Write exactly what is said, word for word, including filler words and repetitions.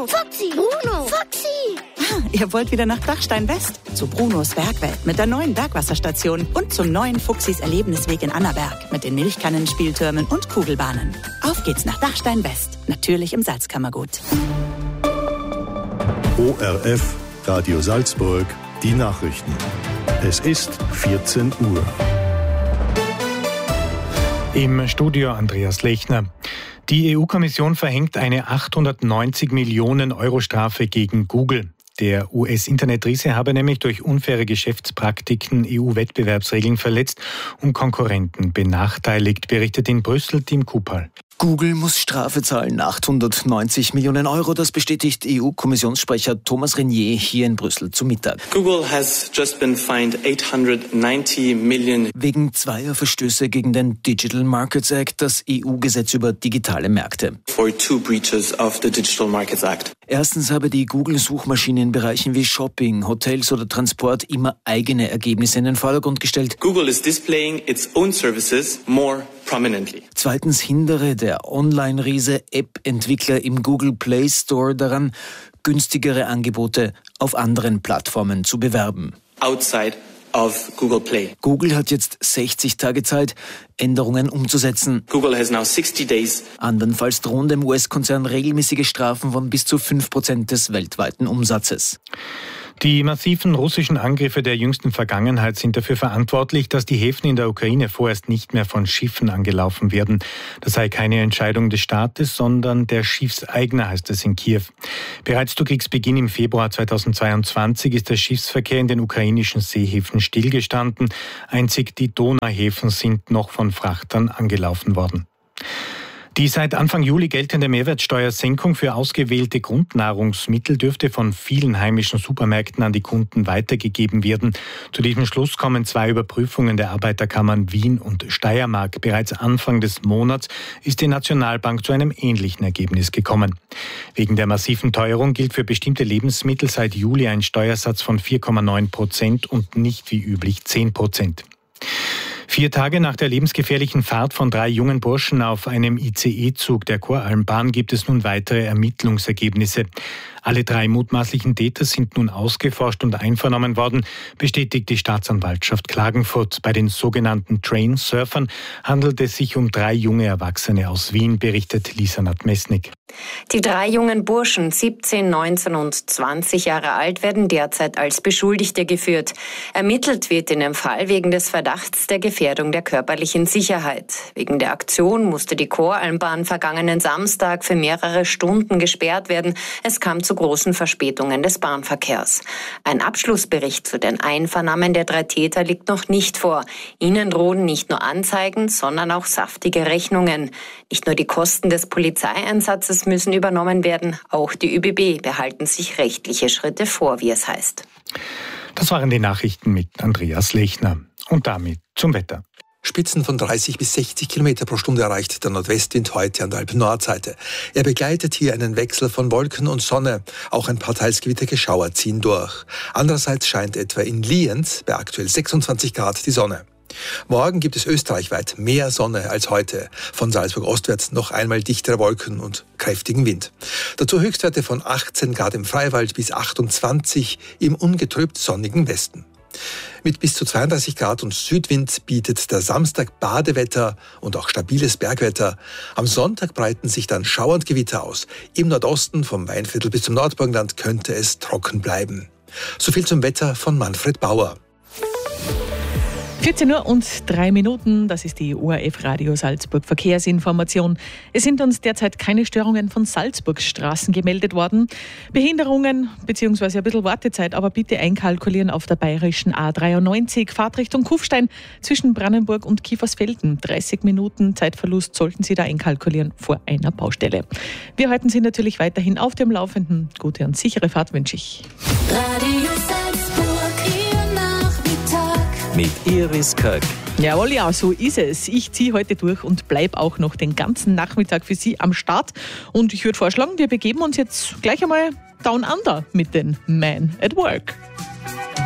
Foxy. Bruno. Foxy. Ah, ihr wollt wieder nach Dachstein West? Zu Brunos Bergwelt mit der neuen Bergwasserstation und zum neuen Fuchsis Erlebnisweg in Annaberg mit den Milchkannen, Spieltürmen und Kugelbahnen. Auf geht's nach Dachstein West. Natürlich im Salzkammergut. O R F, Radio Salzburg, die Nachrichten. Es ist vierzehn Uhr. Im Studio Andreas Lechner. Die E U-Kommission verhängt eine achthundertneunzig Millionen Euro Strafe gegen Google. Der U S-Internetriese habe nämlich durch unfaire Geschäftspraktiken E U-Wettbewerbsregeln verletzt und Konkurrenten benachteiligt, berichtet in Brüssel Tim Kupal. Google muss Strafe zahlen, achthundertneunzig Millionen Euro. Das bestätigt E U-Kommissionssprecher Thomas Renier hier in Brüssel zu Mittag. Google has just been fined eight hundred ninety million. Wegen zweier Verstöße gegen den Digital Markets Act, das E U-Gesetz über digitale Märkte. For two breaches of the Digital Markets Act. Erstens habe die Google-Suchmaschine in Bereichen wie Shopping, Hotels oder Transport immer eigene Ergebnisse in den Vordergrund gestellt. Google is displaying its own services more prominently. Zweitens hindere der Online-Riese App-Entwickler im Google Play Store daran, günstigere Angebote auf anderen Plattformen zu bewerben. Outside of Google Play. Google hat jetzt sechzig Tage Zeit, Änderungen umzusetzen. Google has now sixty days. Andernfalls drohen dem U S-Konzern regelmäßige Strafen von bis zu fünf Prozent des weltweiten Umsatzes. Die massiven russischen Angriffe der jüngsten Vergangenheit sind dafür verantwortlich, dass die Häfen in der Ukraine vorerst nicht mehr von Schiffen angelaufen werden. Das sei keine Entscheidung des Staates, sondern der Schiffseigner, heißt es in Kiew. Bereits zu Kriegsbeginn im Februar zweitausendzweiundzwanzig ist der Schiffsverkehr in den ukrainischen Seehäfen stillgestanden. Einzig die Donauhäfen sind noch von Frachtern angelaufen worden. Die seit Anfang Juli geltende Mehrwertsteuersenkung für ausgewählte Grundnahrungsmittel dürfte von vielen heimischen Supermärkten an die Kunden weitergegeben werden. Zu diesem Schluss kommen zwei Überprüfungen der Arbeiterkammern Wien und Steiermark. Bereits Anfang des Monats ist die Nationalbank zu einem ähnlichen Ergebnis gekommen. Wegen der massiven Teuerung gilt für bestimmte Lebensmittel seit Juli ein Steuersatz von vier Komma neun Prozent und nicht wie üblich zehn Prozent. Vier Tage nach der lebensgefährlichen Fahrt von drei jungen Burschen auf einem I C E-Zug der Koralmbahn gibt es nun weitere Ermittlungsergebnisse. Alle drei mutmaßlichen Täter sind nun ausgeforscht und einvernommen worden, bestätigt die Staatsanwaltschaft Klagenfurt. Bei den sogenannten Train-Surfern handelt es sich um drei junge Erwachsene aus Wien, berichtet Lisa Nadmesnik. Die drei jungen Burschen, siebzehn, neunzehn und zwanzig Jahre alt, werden derzeit als Beschuldigte geführt. Ermittelt wird in dem Fall wegen des Verdachts der Gefährdung der körperlichen Sicherheit. Wegen der Aktion musste die Koralmbahn vergangenen Samstag für mehrere Stunden gesperrt werden. Es kam zu großen Verspätungen des Bahnverkehrs. Ein Abschlussbericht zu den Einvernahmen der drei Täter liegt noch nicht vor. Ihnen drohen nicht nur Anzeigen, sondern auch saftige Rechnungen. Nicht nur die Kosten des Polizeieinsatzes müssen übernommen werden, auch die Ö B B behalten sich rechtliche Schritte vor, wie es heißt. Das waren die Nachrichten mit Andreas Lechner. Und damit zum Wetter. Spitzen von dreißig bis sechzig Kilometer pro Stunde erreicht der Nordwestwind heute an der Alpen-Nordseite. Er begleitet hier einen Wechsel von Wolken und Sonne. Auch ein paar teils gewitterige Schauer ziehen durch. Andererseits scheint etwa in Lienz bei aktuell sechsundzwanzig Grad die Sonne. Morgen gibt es österreichweit mehr Sonne als heute. Von Salzburg ostwärts noch einmal dichtere Wolken und kräftigen Wind. Dazu Höchstwerte von achtzehn Grad im Freiwald bis achtundzwanzig im ungetrübt sonnigen Westen. Mit bis zu zweiunddreißig Grad und Südwind bietet der Samstag Badewetter und auch stabiles Bergwetter. Am Sonntag breiten sich dann Schauer und Gewitter aus. Im Nordosten vom Weinviertel bis zum Nordburgenland könnte es trocken bleiben. So viel zum Wetter von Manfred Bauer. vierzehn Uhr und drei Minuten, das ist die O R F Radio Salzburg Verkehrsinformation. Es sind uns derzeit keine Störungen von Salzburgs Straßen gemeldet worden. Behinderungen bzw. ein bisschen Wartezeit, aber bitte einkalkulieren auf der bayerischen A dreiundneunzig, Fahrtrichtung Kufstein zwischen Brannenburg und Kiefersfelden. dreißig Minuten Zeitverlust sollten Sie da einkalkulieren vor einer Baustelle. Wir halten Sie natürlich weiterhin auf dem Laufenden. Gute und sichere Fahrt wünsche ich. Radio Salzburg, Ihr Nachmittag. Mit Iris Kirk. Jawohl, ja, so ist es. Ich ziehe heute durch und bleibe auch noch den ganzen Nachmittag für Sie am Start. Und ich würde vorschlagen, wir begeben uns jetzt gleich einmal down under mit den Man at Work.